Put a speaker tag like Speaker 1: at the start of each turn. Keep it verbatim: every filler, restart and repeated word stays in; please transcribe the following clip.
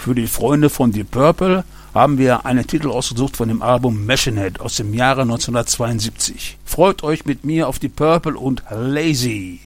Speaker 1: Für die Freunde von Deep Purple haben wir einen Titel ausgesucht von dem Album Machine Head aus dem Jahre neunzehnhundertzweiundsiebzig. Freut euch mit mir auf Deep Purple und Lazy.